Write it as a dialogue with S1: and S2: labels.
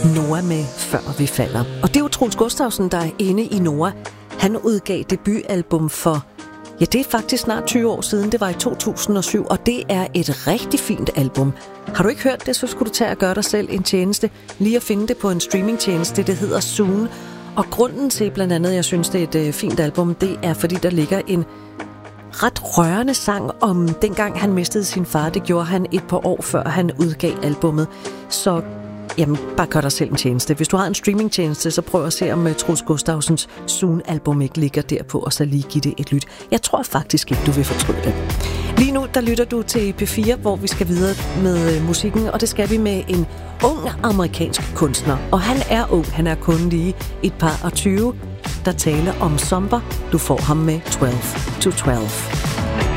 S1: Noah med Før vi falder. Og det er jo Troels Gustafsson, der er inde i Noah. Han udgav debutalbum for, ja, det er faktisk snart 20 år siden. Det var i 2007, og det er et rigtig fint album. Har du ikke hørt det, så skulle du tage og gøre dig selv en tjeneste. Lige at finde det på en streamingtjeneste, det hedder Zune. Og grunden til blandt andet, jeg synes, det er et fint album, det er, fordi der ligger en ret rørende sang om dengang han mistede sin far. Det gjorde han et par år før han udgav albummet. Så jamen, bare gør dig selv en tjeneste. Hvis du har en streamingtjeneste, så prøv at se, om Troels Gustafssons Zune-album ikke ligger derpå, og så lige give det et lyt. Jeg tror faktisk ikke, du vil fortryde det. Lige nu, der lytter du til P4, hvor vi skal videre med musikken, og det skal vi med en ung amerikansk kunstner. Og han er ung, han er kun lige et par og 20, der taler om Zomber. Du får ham med 12 to 12.